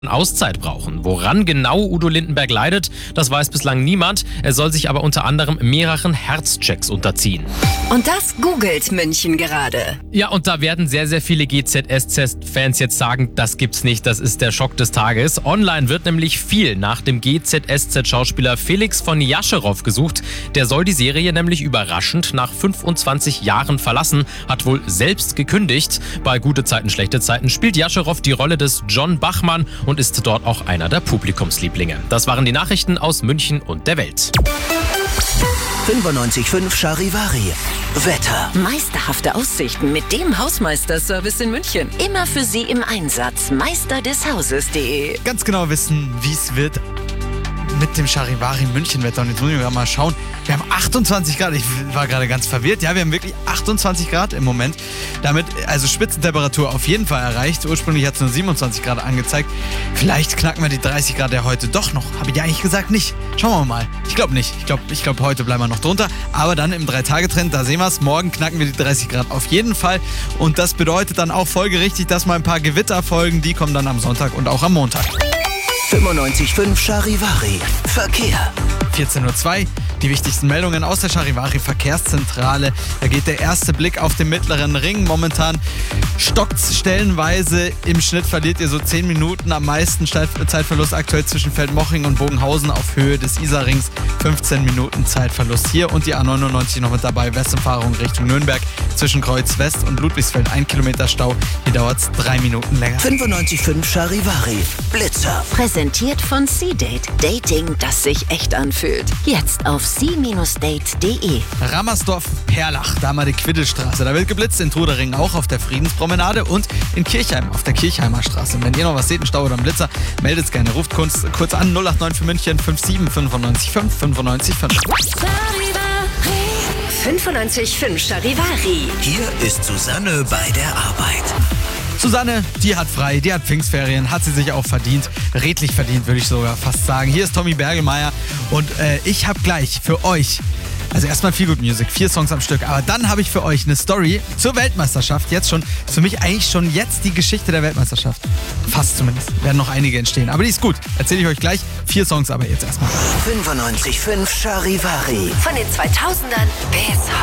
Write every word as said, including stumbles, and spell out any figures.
Auszeit brauchen. Woran genau Udo Lindenberg leidet, das weiß bislang niemand. Er soll sich aber unter anderem mehreren Herzchecks unterziehen. Und das googelt München gerade. Ja, und da werden sehr, sehr viele G Z S Z-Fans jetzt sagen, das gibt's nicht, das ist der Schock des Tages. Online wird nämlich viel nach dem G Z S Z-Schauspieler Felix von Jascherow gesucht. Der soll die Serie nämlich überraschend nach fünfundzwanzig Jahren verlassen, hat wohl selbst gekündigt. Bei Gute Zeiten, Schlechte Zeiten spielt Jascherow die Rolle des John Bachmann und ist dort auch einer der Publikumslieblinge. Das waren die Nachrichten aus München und der Welt. fünfundneunzig Komma fünf Charivari. Wetter. Meisterhafte Aussichten mit dem Hausmeister-Service in München. Immer für Sie im Einsatz. meister des hauses punkt de. Ganz genau wissen, wie es wird mit dem Charivari München-Wetter. Und jetzt müssen wir mal schauen. Wir haben achtundzwanzig Grad. Ich war gerade ganz verwirrt. Ja, wir haben wirklich achtundzwanzig Grad im Moment. Damit also Spitzentemperatur auf jeden Fall erreicht. Ursprünglich hat es nur siebenundzwanzig Grad angezeigt. Vielleicht knacken wir die dreißig Grad ja heute doch noch. Habe ich ja eigentlich gesagt nicht. Schauen wir mal. Ich glaube nicht. Ich glaube, ich glaub, heute bleiben wir noch drunter. Aber dann im Drei-Tage-Trend, da sehen wir es. Morgen knacken wir die dreißig Grad auf jeden Fall. Und das bedeutet dann auch folgerichtig, dass mal ein paar Gewitter folgen. Die kommen dann am Sonntag und auch am Montag. fünfundneunzig Komma fünf Charivari. Verkehr. vierzehn Uhr zwei. Die wichtigsten Meldungen aus der Charivari Verkehrszentrale. Da geht der erste Blick auf den mittleren Ring. Momentan stockt es stellenweise. Im Schnitt verliert ihr so zehn Minuten. Am meisten Zeitverlust aktuell zwischen Feldmoching und Bogenhausen auf Höhe des Isarrings. fünfzehn Minuten Zeitverlust hier. Und die A neunundneunzig noch mit dabei. Westumfahrung Richtung Nürnberg. Zwischen Kreuz West und Ludwigsfeld ein Kilometer Stau. Hier dauert es drei Minuten länger. fünfundneunzig Komma fünf Charivari. Blitzer. Präsentiert von C-Date. Dating, das sich echt anfühlt. Jetzt auf c Date punkt de. Rammersdorf, Perlach, da mal die Quiddelstraße. Da wird geblitzt, in Trudering auch auf der Friedenspromenade und in Kirchheim auf der Kirchheimer Straße. Und wenn ihr noch was seht, einen Stau oder einen Blitzer, meldet es gerne. Ruft kurz, kurz an null acht neun für München fünf sieben fünfundneunzig fünf fünfundneunzig fünf. fünfundneunzig Komma fünf Charivari. Hier ist Susanne bei der Arbeit. Susanne, die hat frei, die hat Pfingstferien, hat sie sich auch verdient. Redlich verdient, würde ich sogar fast sagen. Hier ist Tommy Bergelmeier und äh, ich habe gleich für euch, also erstmal Feel Good Music, vier Songs am Stück, aber dann habe ich für euch eine Story zur Weltmeisterschaft. Jetzt schon, ist für mich eigentlich schon jetzt die Geschichte der Weltmeisterschaft. Fast zumindest, werden noch einige entstehen, aber die ist gut. Erzähle ich euch gleich, vier Songs aber jetzt erstmal. fünfundneunzig Komma fünf Charivari. Von den zweitausendern bis heute.